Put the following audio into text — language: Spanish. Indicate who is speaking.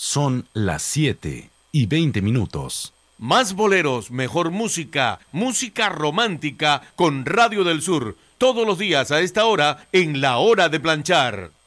Speaker 1: Son las 7:20.
Speaker 2: Más boleros, mejor música, música romántica con Radio del Sur. Todos los días a esta hora en La Hora de Planchar.